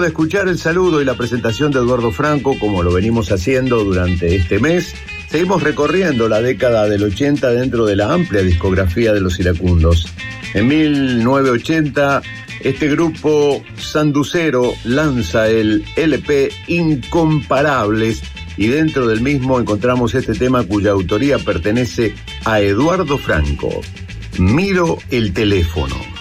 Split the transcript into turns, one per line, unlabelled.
de escuchar el saludo y la presentación de Eduardo Franco, como lo venimos haciendo durante este mes, seguimos recorriendo la década del 80 dentro de la amplia discografía de Los Iracundos. En 1980, este grupo sanducero lanza el LP Incomparables, y dentro del mismo encontramos este tema cuya autoría pertenece a Eduardo Franco. Miro el teléfono.